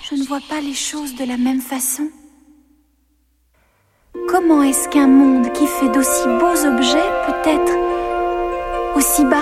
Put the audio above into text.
Je ne vois pas les choses de la même façon. Comment est-ce qu'un monde qui fait d'aussi beaux objets peut être aussi barbare ?